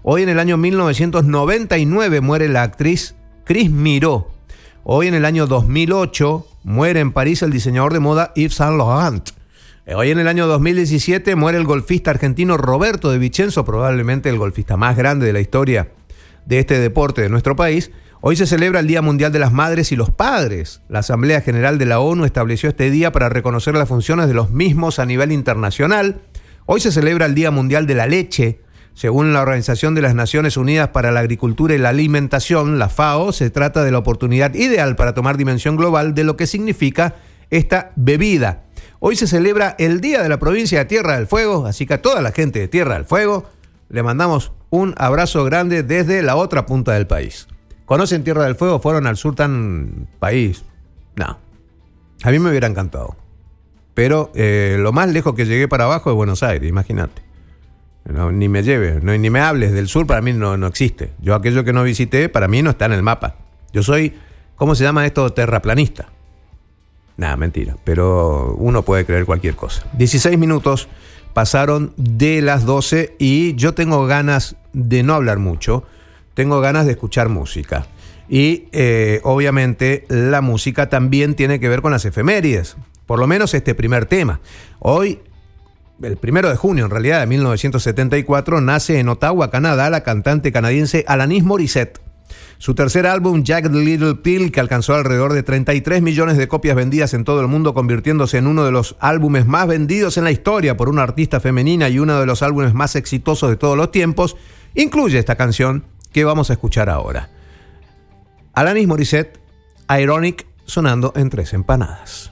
Hoy en el año 1999 muere la actriz Chris Miró. Hoy en el año 2008 muere en París el diseñador de moda Yves Saint Laurent. Hoy en el año 2017 muere el golfista argentino Roberto de Vicenzo, probablemente el golfista más grande de la historia de este deporte de nuestro país. Hoy se celebra el Día Mundial de las Madres y los Padres. La Asamblea General de la ONU estableció este día para reconocer las funciones de los mismos a nivel internacional. Hoy se celebra el Día Mundial de la Leche. Según la Organización de las Naciones Unidas para la Agricultura y la Alimentación, la FAO, se trata de la oportunidad ideal para tomar dimensión global de lo que significa esta bebida. Hoy se celebra el Día de la Provincia de Tierra del Fuego, así que a toda la gente de Tierra del Fuego le mandamos un abrazo grande desde la otra punta del país. ¿Conocen Tierra del Fuego? ¿Fueron al sur tan país? No. A mí me hubiera encantado. Pero lo más lejos que llegué para abajo es Buenos Aires, imagínate. No, ni me lleves, no, ni me hables del sur, para mí no existe. Yo aquello que no visité, para mí no está en el mapa. Yo soy, ¿cómo se llama esto? Terraplanista. Nada, mentira, pero uno puede creer cualquier cosa. 16 minutos pasaron de las 12 y yo tengo ganas de no hablar mucho, tengo ganas de escuchar música. Y obviamente la música también tiene que ver con las efemérides, por lo menos este primer tema. Hoy, el 1 de junio, en realidad, de 1974, nace en Ottawa, Canadá, la cantante canadiense Alanis Morissette. Su tercer álbum, Jagged Little Pill, que alcanzó alrededor de 33 millones de copias vendidas en todo el mundo, convirtiéndose en uno de los álbumes más vendidos en la historia por una artista femenina y uno de los álbumes más exitosos de todos los tiempos, incluye esta canción que vamos a escuchar ahora. Alanis Morissette, Ironic, sonando en Tres Empanadas.